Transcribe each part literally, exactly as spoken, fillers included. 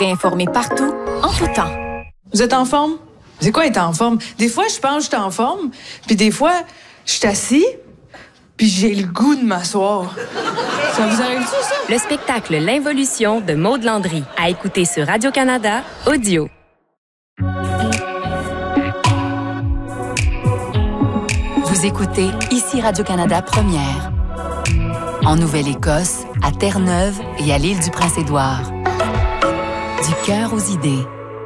Être informé partout, en tout temps. Vous êtes en forme? C'est quoi être en forme? Des fois, je pense que je suis en forme, puis des fois, je suis assis, puis j'ai le goût de m'asseoir. Ça vous arrive-tu, ça? Le spectacle L'Involution de Maude Landry, à écouter sur Radio-Canada Audio. Vous écoutez ici Radio-Canada Première. En Nouvelle-Écosse, à Terre-Neuve et à l'île du Prince-Édouard. Du cœur aux idées.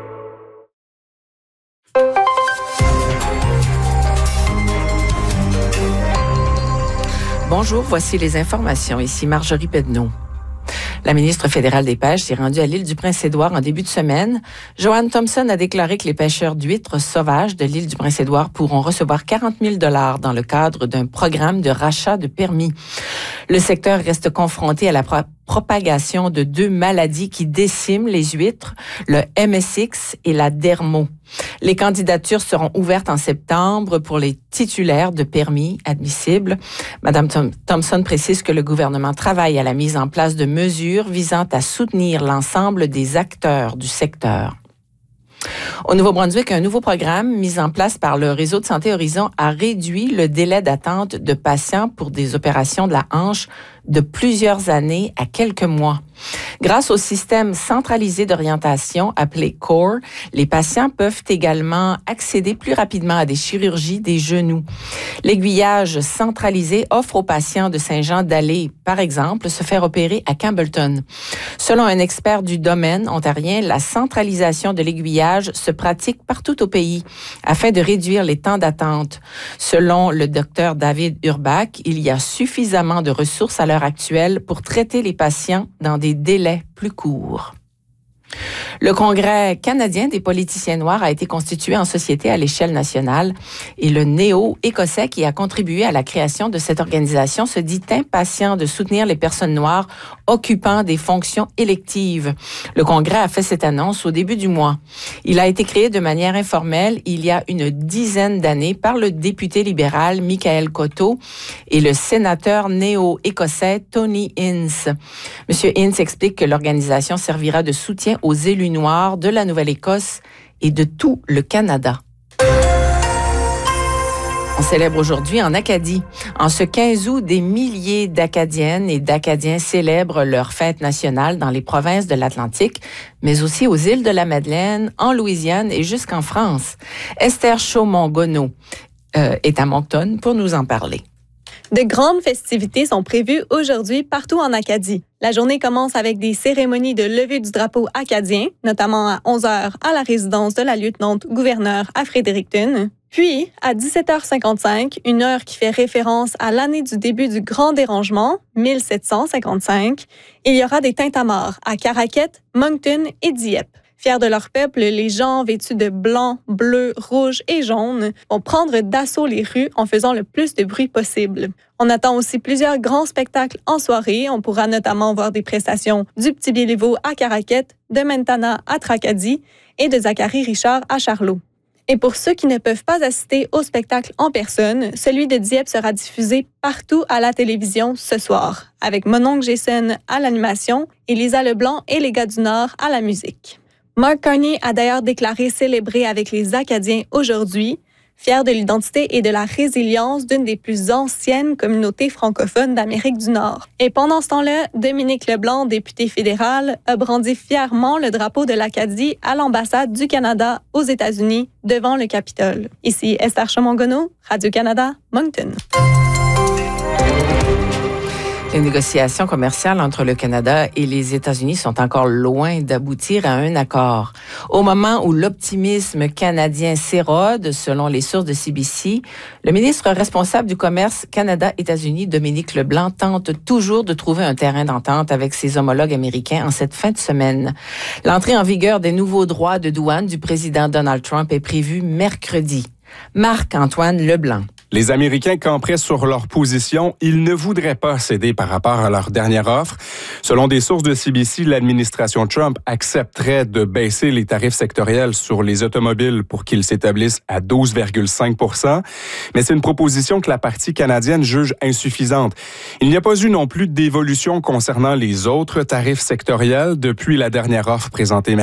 Bonjour, voici les informations. Ici Marjorie Pedneau. La ministre fédérale des Pêches s'est rendue à l'île du Prince-Édouard en début de semaine. Joanne Thompson a déclaré que les pêcheurs d'huîtres sauvages de l'île du Prince-Édouard pourront recevoir quarante mille dollars dans le cadre d'un programme de rachat de permis. Le secteur reste confronté à la pro- propagation de deux maladies qui déciment les huîtres, le M S X et la dermo. Les candidatures seront ouvertes en septembre pour les titulaires de permis admissibles. Madame Tom- Thompson précise que le gouvernement travaille à la mise en place de mesures visant à soutenir l'ensemble des acteurs du secteur. Au Nouveau-Brunswick, un nouveau programme mis en place par le Réseau de santé Horizon a réduit le délai d'attente de patients pour des opérations de la hanche de plusieurs années à quelques mois. Grâce au système centralisé d'orientation appelé CORE, les patients peuvent également accéder plus rapidement à des chirurgies des genoux. L'aiguillage centralisé offre aux patients de Saint-Jean-d'Allée, par exemple, se faire opérer à Campbellton. Selon un expert du domaine ontarien, la centralisation de l'aiguillage se pratique partout au pays afin de réduire les temps d'attente. Selon le docteur David Urbach, il y a suffisamment de ressources à l'heure actuelle pour traiter les patients dans des délais plus courts. Le Congrès canadien des politiciens noirs a été constitué en société à l'échelle nationale et le néo-écossais qui a contribué à la création de cette organisation se dit impatient de soutenir les personnes noires occupant des fonctions électives. Le Congrès a fait cette annonce au début du mois. Il a été créé de manière informelle il y a une dizaine d'années par le député libéral Michael Coteau et le sénateur néo-écossais Tony Ince. Monsieur Ince explique que l'organisation servira de soutien aux élus noirs de la Nouvelle-Écosse et de tout le Canada. On célèbre aujourd'hui en Acadie. En ce quinze août, des milliers d'Acadiennes et d'Acadiens célèbrent leur fête nationale dans les provinces de l'Atlantique, mais aussi aux îles de la Madeleine, en Louisiane et jusqu'en France. Esther Chaumont-Gonneau euh, est à Moncton pour nous en parler. De grandes festivités sont prévues aujourd'hui partout en Acadie. La journée commence avec des cérémonies de levée du drapeau acadien, notamment à onze heures à la résidence de la lieutenant-gouverneur à Fredericton. Puis, à dix-sept heures cinquante-cinq, une heure qui fait référence à l'année du début du Grand Dérangement, mille sept cent cinquante-cinq, il y aura des tintamarres à Caraquette, Moncton et Dieppe. Fiers de leur peuple, les gens vêtus de blanc, bleu, rouge et jaune vont prendre d'assaut les rues en faisant le plus de bruit possible. On attend aussi plusieurs grands spectacles en soirée. On pourra notamment voir des prestations du Petit Béliveau à Caraquette, de Mentana à Tracadie et de Zachary Richard à Charlot. Et pour ceux qui ne peuvent pas assister au spectacle en personne, celui de Dieppe sera diffusé partout à la télévision ce soir, avec mon oncle Jason à l'animation et Lisa Leblanc et les gars du Nord à la musique. Mark Carney a d'ailleurs déclaré célébrer avec les Acadiens aujourd'hui, fier de l'identité et de la résilience d'une des plus anciennes communautés francophones d'Amérique du Nord. Et pendant ce temps-là, Dominique Leblanc, député fédéral, a brandi fièrement le drapeau de l'Acadie à l'ambassade du Canada aux États-Unis devant le Capitole. Ici Esther Chaumont-Gonneau, Radio-Canada, Moncton. Les négociations commerciales entre le Canada et les États-Unis sont encore loin d'aboutir à un accord. Au moment où l'optimisme canadien s'érode, selon les sources de C B C, le ministre responsable du commerce Canada-États-Unis, Dominique Leblanc, tente toujours de trouver un terrain d'entente avec ses homologues américains en cette fin de semaine. L'entrée en vigueur des nouveaux droits de douane du président Donald Trump est prévue mercredi. Marc-Antoine Leblanc. Les Américains camperaient sur leur position. Ils ne voudraient pas céder par rapport à leur dernière offre. Selon des sources de C B C, l'administration Trump accepterait de baisser les tarifs sectoriels sur les automobiles pour qu'ils s'établissent à douze virgule cinq pour cent. Mais c'est une proposition que la partie canadienne juge insuffisante. Il n'y a pas eu non plus d'évolution concernant les autres tarifs sectoriels depuis la dernière offre présentée